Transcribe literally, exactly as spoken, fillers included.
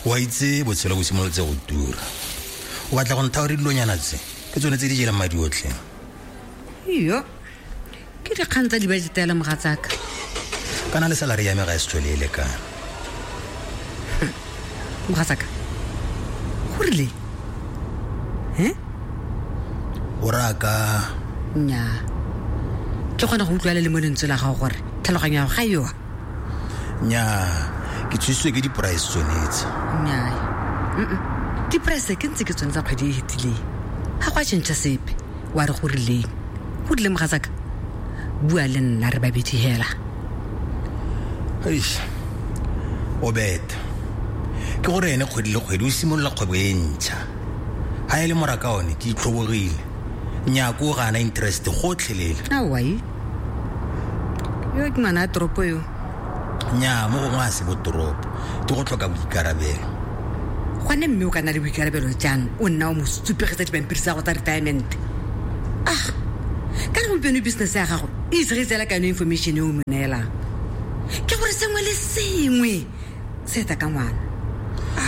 wa itse botshelo bo simolotse go tura o batla go ntha gore dilonyana tse ke tsone tse di jelang madi otlhe iyo ke di khantsa di ba ditela mogatsaka kana le salary ya me ga e setsole e lekana mogatsaka go rile he o raka nya ke gona go utlwala le mo lentswe la gago gore tlhaloganyo ya go ga yoa nya ke tshwiswe ke di-price tsonetse nyae di-price ke ntse ke tsone tsa kgwedi e hetileng ga go a tšhentšha sepe wa re go rileng go dile mogatsaka bua le nna re babedi hela eish o beta ke gore ene kgwedi le kgwedi o simolola kgwebo e ntšha ga e le moraka one ke itlhobogile nyako o gana interest gotlhelele awai yo ke mana a toropo yo nya mo gongwe a se botoropo ke go tlhoka boikarabelo gone mme o ka na le boikarabelo jang o nna o mo supegetsa dipampiri sa go tsa retirement ah ka re gompieno business ya gago e isegetsela kano information e o mo neelang ke gore sengwe le sengwe se eta ka ngwana